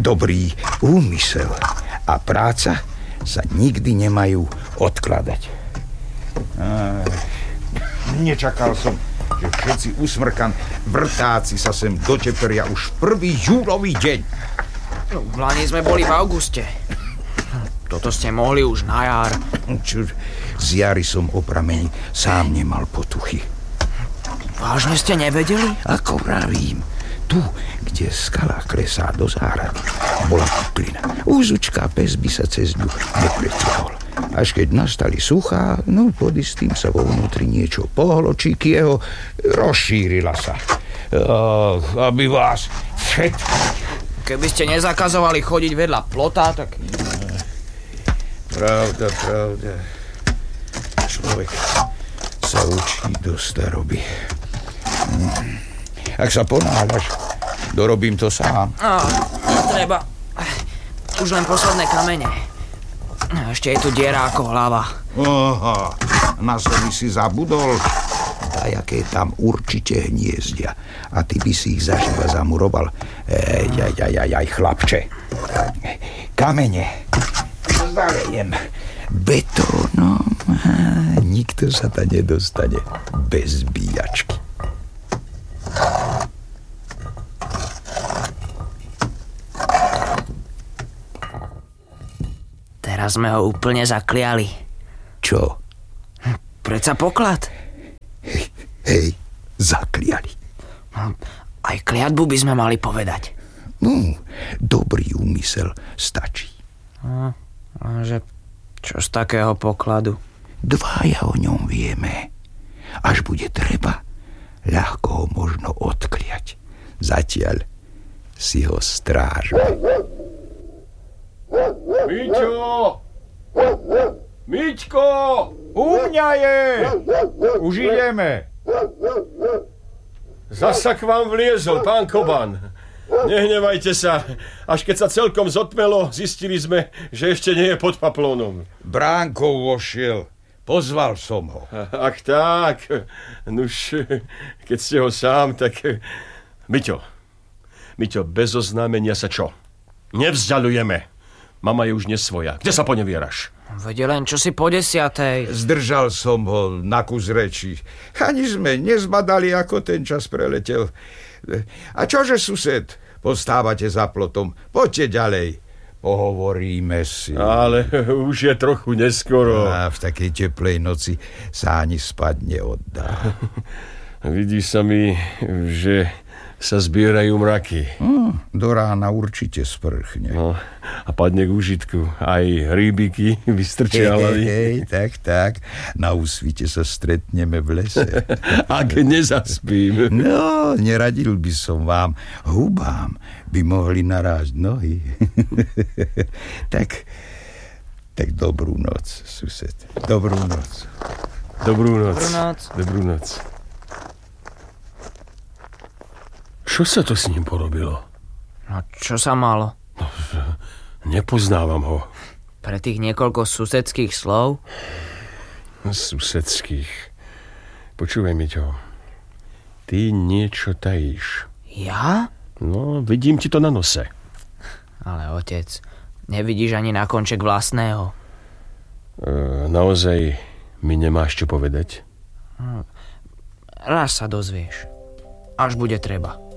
dobrý úmysel a práca sa nikdy nemajú odkladať. Nečakal som, že všetci usmrkan vrtáci sa sem doteperia už 1. júlový deň. V Lani sme boli v auguste. Toto ste mohli už na jar. Z jary som o prameni sám nemal potuchy. Vážne ste nevedeli? Ako vravím, tu, kde skala klesá do záhrady, bola puklina. Úzučka pes by sa cez ňu nepretiahol. Až keď nastali suchá, pod istým sa vo vnútri niečo pohlo, či kieho rozšírila sa. Aby vás všetkých. Keby ste nezakazovali chodiť vedľa plota, tak... Pravda. Človek sa učí do staroby. Ak sa ponáhľaš, dorobím to sám. Treba. Už len posledné kamene. Ešte je tu diera ako hlava. Aha, na zemi si zabudol. Dajaké tam určite hniezdia. A ty by si ich zaživa zamuroval. Chlapče. Kamene zalejem betónom. Nikto sa tam nedostane bez bíjačky. Teraz sme ho úplne zakliali. Čo? Predsa poklad. Hej, zakliali. Aj kliatbu by sme mali povedať. Dobrý úmysel stačí. Že čo z takého pokladu? Dvaja o ňom vieme. Až bude treba, ľahko ho možno odkliať. Zatiaľ si ho strážme. Miťko! U mňa je! Už ideme. Zasa k vám vliezol, pán Koban. Nehnevajte sa. Až keď sa celkom zotmelo, zistili sme, že ešte nie je pod paplónom. Bránkou vošiel. Pozval som ho. Ak tak. Nuž, keď ste ho sám, tak... Miťo, bez oznámenia sa čo? Nevzdialujeme. Mama je už nesvoja. Kde sa ponevieraš? Vede len čo si po 10:00. Zdržal som ho na kus reči. Ani sme nezbadali, ako ten čas preletel. A čože, sused? Postávate za plotom. Poďte ďalej. Pohovoríme si. Ale už je trochu neskoro. A v takej teplej noci sa ani spať neoddá. Vidí sa mi, že sa zbierajú mraky. Do rána určite sprchne. A padne k úžitku. Aj rýbiky vystrčiavali. Hej, tak. Na úsvite sa stretneme v lese. Ak nezaspím. Neradil by som vám. Hubám by mohli narásť nohy. Tak dobrú noc, sused. Dobrú noc. Dobrú noc. Čo sa to s ním porobilo? No, čo sa malo? Nepoznávam ho. Pre tých niekoľko susedských slov? Susedských. Počúvaj, Miťo. Ty niečo tajíš. Ja? No, vidím ti to na nose. Ale otec, nevidíš ani na konček vlastného. Naozaj mi nemáš čo povedať? Raz sa dozvieš. Až bude treba.